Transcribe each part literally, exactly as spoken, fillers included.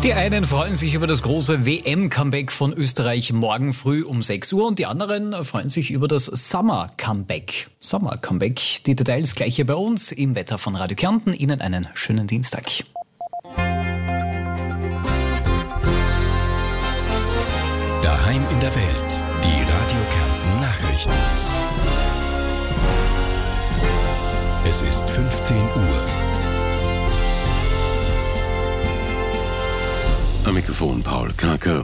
Die einen freuen sich über das große W M-Comeback von Österreich morgen früh um sechs Uhr und die anderen freuen sich über das Summer-Comeback. Sommer-Comeback, die Details gleich hier bei uns im Wetter von Radio Kärnten. Ihnen einen schönen Dienstag. Daheim in der Welt, die Radio Kärnten Nachrichten. Es ist fünfzehn Uhr. Am Mikrofon Paul Karker.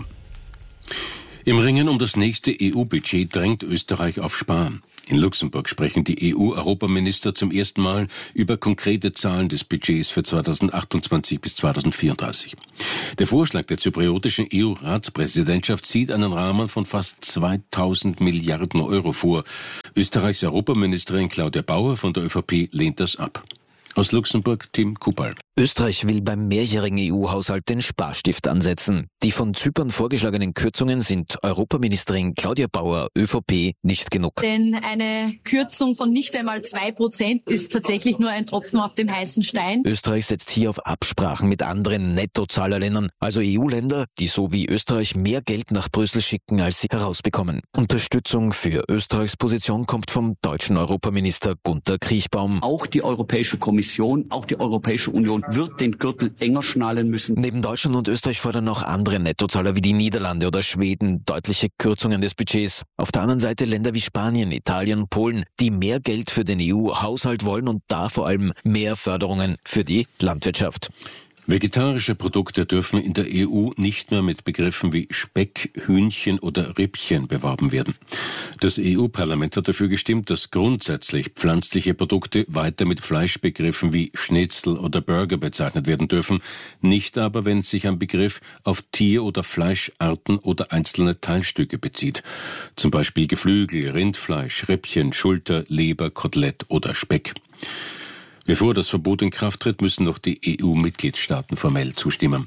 Im Ringen um das nächste E U-Budget drängt Österreich auf Sparen. In Luxemburg sprechen die E U-Europaminister zum ersten Mal über konkrete Zahlen des Budgets für zweitausendachtundzwanzig bis zweitausendvierunddreißig. Der Vorschlag der zypriotischen E U-Ratspräsidentschaft sieht einen Rahmen von fast zweitausend Milliarden Euro vor. Österreichs Europaministerin Claudia Bauer von der ÖVP lehnt das ab. Aus Luxemburg, Tim Kupal. Österreich will beim mehrjährigen E U-Haushalt den Sparstift ansetzen. Die von Zypern vorgeschlagenen Kürzungen sind Europaministerin Claudia Bauer, ÖVP, nicht genug. Denn eine Kürzung von nicht einmal zwei Prozent ist tatsächlich nur ein Tropfen auf dem heißen Stein. Österreich setzt hier auf Absprachen mit anderen Nettozahlerländern, also E U-Länder, die so wie Österreich mehr Geld nach Brüssel schicken, als sie herausbekommen. Unterstützung für Österreichs Position kommt vom deutschen Europaminister Gunter Kriechbaum. Auch die Europäische Kommission, auch die Europäische Union wird den Gürtel enger schnallen müssen. Neben Deutschland und Österreich fordern noch andere Nettozahler wie die Niederlande oder Schweden deutliche Kürzungen des Budgets. Auf der anderen Seite Länder wie Spanien, Italien, Polen, die mehr Geld für den E U-Haushalt wollen und da vor allem mehr Förderungen für die Landwirtschaft. Vegetarische Produkte dürfen in der E U nicht mehr mit Begriffen wie Speck, Hühnchen oder Rippchen beworben werden. Das E U-Parlament hat dafür gestimmt, dass grundsätzlich pflanzliche Produkte weiter mit Fleischbegriffen wie Schnitzel oder Burger bezeichnet werden dürfen, nicht aber, wenn es sich ein Begriff auf Tier- oder Fleischarten oder einzelne Teilstücke bezieht. Zum Beispiel Geflügel, Rindfleisch, Rippchen, Schulter, Leber, Kotelett oder Speck. Bevor das Verbot in Kraft tritt, müssen noch die E U-Mitgliedstaaten formell zustimmen.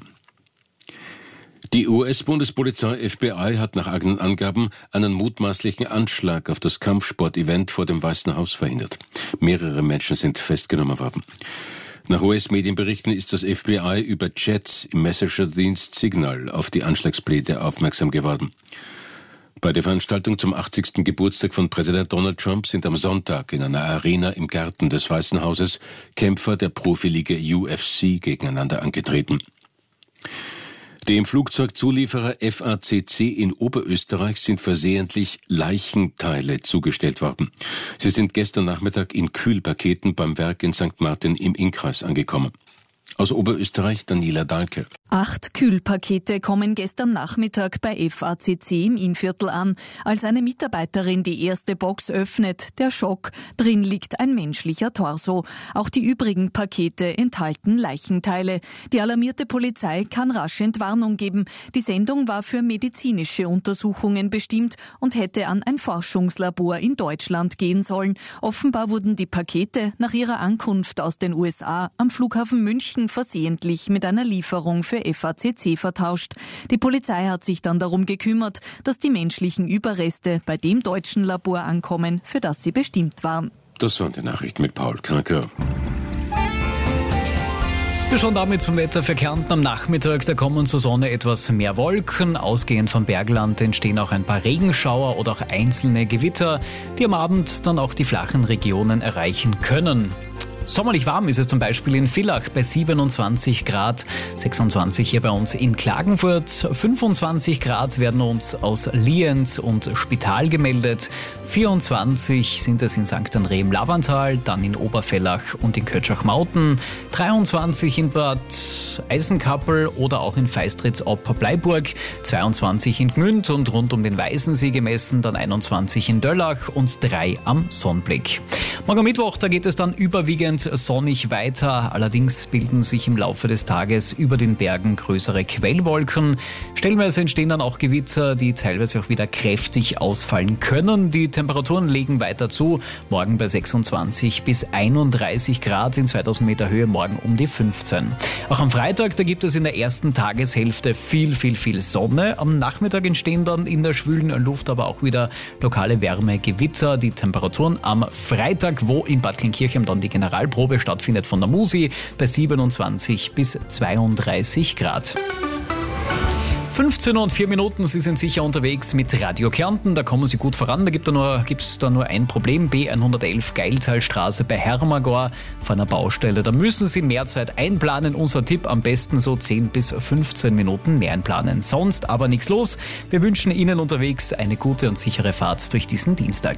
Die U S-Bundespolizei F B I hat nach eigenen Angaben einen mutmaßlichen Anschlag auf das Kampfsport-Event vor dem Weißen Haus verhindert. Mehrere Menschen sind festgenommen worden. Nach U S-Medienberichten ist das F B I über Chats im Messenger-Dienst Signal auf die Anschlagspläne aufmerksam geworden. Bei der Veranstaltung zum achtzigsten Geburtstag von Präsident Donald Trump sind am Sonntag in einer Arena im Garten des Weißen Hauses Kämpfer der Profiliga U F C gegeneinander angetreten. Dem Flugzeugzulieferer F A C C in Oberösterreich sind versehentlich Leichenteile zugestellt worden. Sie sind gestern Nachmittag in Kühlpaketen beim Werk in Sankt Martin im Innkreis angekommen. Aus Oberösterreich Daniela Dahlke. Acht Kühlpakete kommen gestern Nachmittag bei F A C C im Innviertel an, als eine Mitarbeiterin die erste Box öffnet. Der Schock, drin liegt ein menschlicher Torso. Auch die übrigen Pakete enthalten Leichenteile. Die alarmierte Polizei kann rasch Entwarnung geben. Die Sendung war für medizinische Untersuchungen bestimmt und hätte an ein Forschungslabor in Deutschland gehen sollen. Offenbar wurden die Pakete nach ihrer Ankunft aus den U S A am Flughafen München versehentlich mit einer Lieferung für F A C C vertauscht. Die Polizei hat sich dann darum gekümmert, dass die menschlichen Überreste bei dem deutschen Labor ankommen, für das sie bestimmt waren. Das waren die Nachrichten mit Paul Karker. Wir schauen damit zum Wetter für Kärnten am Nachmittag. Da kommen zur Sonne etwas mehr Wolken. Ausgehend vom Bergland entstehen auch ein paar Regenschauer oder auch einzelne Gewitter, die am Abend dann auch die flachen Regionen erreichen können. Sommerlich warm ist es zum Beispiel in Villach bei siebenundzwanzig Grad, sechsundzwanzig hier bei uns in Klagenfurt, fünfundzwanzig Grad werden uns aus Lienz und Spital gemeldet, vierundzwanzig sind es in Sankt André im Lavantal, dann in Obervellach und in Kötschach-Mauten, dreiundzwanzig in Bad Eisenkappel oder auch in Feistritz-Ob-Bleiburg, zweiundzwanzig in Gmünd und rund um den Weißensee gemessen, dann einundzwanzig in Döllach und drei am Sonnblick. Morgen Mittwoch, da geht es dann überwiegend sonnig weiter. Allerdings bilden sich im Laufe des Tages über den Bergen größere Quellwolken. Stellenweise entstehen dann auch Gewitter, die teilweise auch wieder kräftig ausfallen können. Die Temperaturen legen weiter zu. Morgen bei sechsundzwanzig bis einunddreißig Grad, in zweitausend Meter Höhe morgen um die fünfzehn. Auch am Freitag, da gibt es in der ersten Tageshälfte viel, viel, viel Sonne. Am Nachmittag entstehen dann in der schwülen Luft aber auch wieder lokale Wärmegewitter. Die Temperaturen am Freitag, wo in Bad Kleinkirchen dann die Generalprobe stattfindet von der Musi, bei siebenundzwanzig bis zweiunddreißig Grad. fünfzehn und vier Minuten, Sie sind sicher unterwegs mit Radio Kärnten, da kommen Sie gut voran. Da gibt es nur, gibt's da nur ein Problem, B hundertelf Geiltalstraße bei Hermagor vor einer Baustelle. Da müssen Sie mehr Zeit einplanen. Unser Tipp, am besten so zehn bis fünfzehn Minuten mehr einplanen. Sonst aber nichts los. Wir wünschen Ihnen unterwegs eine gute und sichere Fahrt durch diesen Dienstag.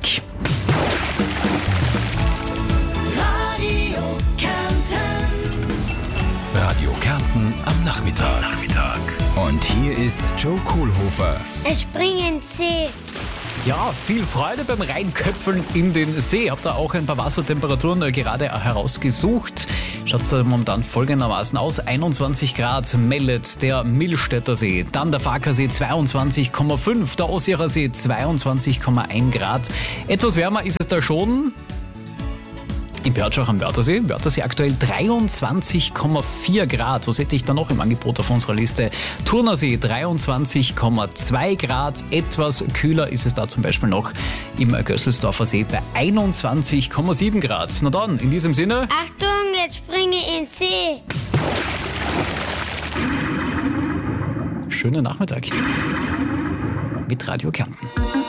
Radio Kärnten am Nachmittag. Nachmittag. Und hier ist Joe Kohlhofer. Ich springe in den See. Ja, viel Freude beim Reinköpfeln in den See. Habt ihr auch ein paar Wassertemperaturen gerade herausgesucht? Schaut es momentan folgendermaßen aus. einundzwanzig Grad meldet der Millstätter See. Dann der Farkasee zweiundzwanzig Komma fünf, der Ossiacher See zweiundzwanzig Komma eins Grad. Etwas wärmer ist es da schon in Pörtschach am Wörthersee. Wörthersee aktuell dreiundzwanzig Komma vier Grad. Was hätte ich da noch im Angebot auf unserer Liste? Turnersee dreiundzwanzig Komma zwei Grad. Etwas kühler ist es da zum Beispiel noch im Gösselsdorfer See bei einundzwanzig Komma sieben Grad. Na dann, in diesem Sinne... Achtung, jetzt springe ich in den See. Schönen Nachmittag mit Radio Kärnten.